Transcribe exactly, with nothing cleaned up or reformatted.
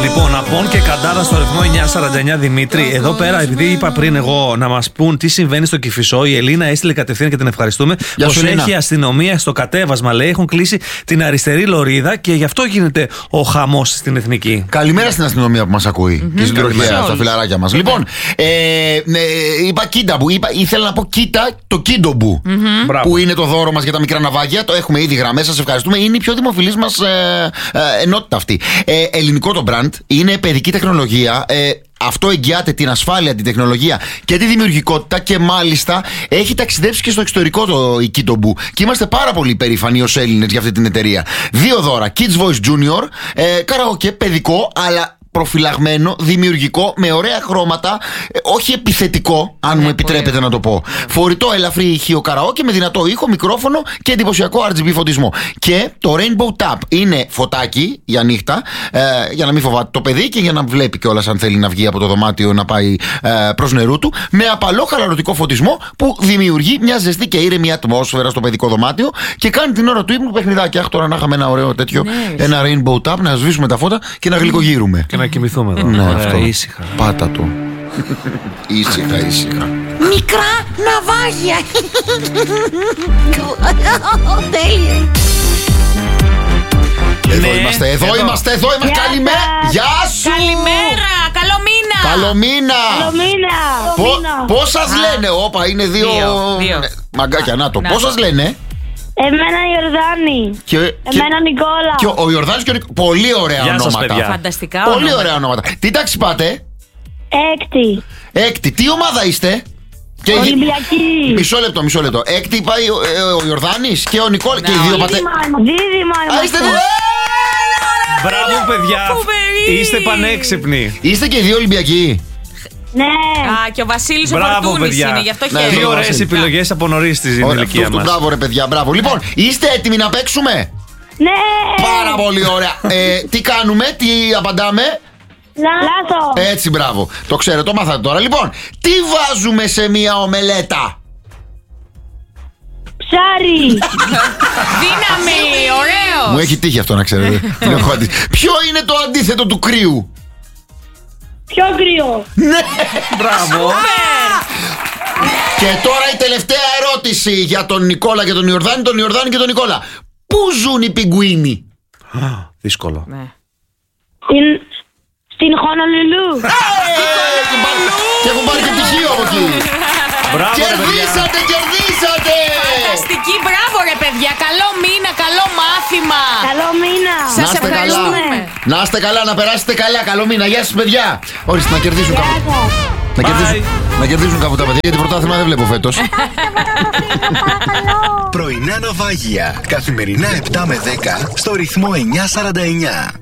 Λοιπόν, Απόν και Καντάδα στο ρυθμό εννιά σαράντα εννιά. Δημήτρη, εδώ πέρα, επειδή είπα πριν εγώ να μας πούν τι συμβαίνει στο Κηφισό, η Ελίνα έστειλε κατευθείαν και την ευχαριστούμε. Πως έχει αστυνομία στο κατέβασμα, λέει, έχουν κλείσει την αριστερή λωρίδα και γι' αυτό γίνεται ο χαμός στην Εθνική. Καλημέρα στην αστυνομία που μας ακούει mm-hmm. και στην τροχέα, στα φιλαράκια μας. Mm-hmm. Λοιπόν, ε, ε, είπα Κίνταμπου, είπα, ήθελα να πω κοίτα το Κίντομπου, mm-hmm. που είναι το δώρο μας για τα μικρά ναυάγια. Το έχουμε ήδη γραμμές, σας ευχαριστούμε. Είναι η πιο δημοφιλής μας ε, ε, ενότητα αυτή. Ε, ελληνικό το brand, είναι παιδική τεχνολογία. Ε, Αυτό εγγυάται την ασφάλεια, την τεχνολογία και τη δημιουργικότητα και μάλιστα έχει ταξιδέψει και στο εξωτερικό το η Κίντομπου. Και είμαστε πάρα πολύ περήφανοι ως Έλληνες για αυτή την εταιρεία. Δύο δώρα, Kids Voice Junior, ε, καραόκε, παιδικό, αλλά προφυλαγμένο, δημιουργικό, με ωραία χρώματα, ε, όχι επιθετικό, αν ναι, μου επιτρέπετε πολύ να το πω. Ναι. Φορητό, ελαφρύ ηχείο καραόκε με δυνατό ήχο, μικρόφωνο και εντυπωσιακό αρ τζι μπι φωτισμό. Και το Rainbow Tap είναι φωτάκι για νύχτα, ε, για να μην φοβάται το παιδί και για να βλέπει κιόλας αν θέλει να βγει από το δωμάτιο να πάει ε, προς νερού του, με απαλό χαλαρωτικό φωτισμό που δημιουργεί μια ζεστή και ήρεμη ατμόσφαιρα στο παιδικό δωμάτιο και κάνει την ώρα του ύπνου παιχνιδάκι. Αχ, τώρα να είχαμε ένα ωραίο τέτοιο, ναι, ένα Rainbow Tap, να σβήσουμε τα φώτα και να γλυκογείρουμε. Να κοιμηθούμε εδώ. Ναι, αυτό. Ήσυχα. Πάτα το. Ήσυχα, ήσυχα. Μικρά ναυάγια. Τέλεια. Εδώ ναι, είμαστε, εδώ, εδώ είμαστε, εδώ είμαστε. Καλημέρα. Γεια σου. Καλημέρα, καλό μήνα. Καλό μήνα. Καλό μήνα. Πο, πώς σας λένε, όπα, είναι δύο, δύο. Ναι, μαγκάκια, να το. Πώς σας λένε? Εμένα Ιορδάνη. Και, Εμένα και, Νικόλα. Και ο, ο Ιορδάνης και ο Νικόλα. Πολύ ωραία Γεια σας, ονόματα. παιδιά. Φανταστικά Πολύ ονόματα. ωραία ονόματα. Τι τάξη πάτε? Έκτη. Έκτη. Τι ομάδα είστε? Και Ολυμπιακή. Μισό λεπτό, μισό λεπτό. Έκτη πάει ο, ε, ο Ιορδάνης και ο Νικόλα. Και οι δύο πάτε. Δίδυμα είμαστε. Μπράβο, παιδιά. Είστε πανέξυπνοι. Είστε και οι δύο Ολυμπιακοί. Ναι. Α, και ο Βασίλης ο Φορτούνης είναι, γι' αυτό ναι, χαίρομαι. Τι ωραίες επιλογές από νωρίς στη ηλικία μας. Μπράβο, ρε παιδιά, μπράβο. Λοιπόν, είστε έτοιμοι να παίξουμε? Ναι. Πάρα πολύ ωραία. ε, τι κάνουμε, τι απαντάμε? Λάθος. Έτσι, μπράβο. Το ξέρω, το μάθατε τώρα. Λοιπόν, τι βάζουμε σε μια ομελέτα? Ψάρι. Δύναμη, ωραίος. Μου έχει τύχει αυτό να ξέρετε. Ποιο είναι το αντίθετο του κρύου? Πιο κρύο. Ναι. Μπράβο. Και τώρα η τελευταία ερώτηση για τον Νικόλα και τον Ιορδάνη, τον Ιορδάνη και τον Νικόλα. Πού ζουν οι πιγκουίνοι? Δύσκολο. Ναι. Στην, στην Χονολουλού. Και έχουν πάρει και πτυχίο από εκεί. Μπράβο, κερδίσατε, κερδίσατε. Φανταστική, μπράβο ρε παιδιά. Καλό μήνα, καλό μάθημα. Καλό μήνα. Σας ευχαριστούμε. Να είστε καλά, να περάσετε καλά. Καλό μήνα, γεια σας παιδιά. Ορίστε, να κερδίσουν κάπου. Να κερδίσουν, να κερδίσουν κάπου τα παιδιά, γιατί πρωτάθλημα δεν βλέπω φέτος. Πρωινά ναυάγια. Καθημερινά επτά με δέκα στο ρυθμό εννιά σαράντα εννιά.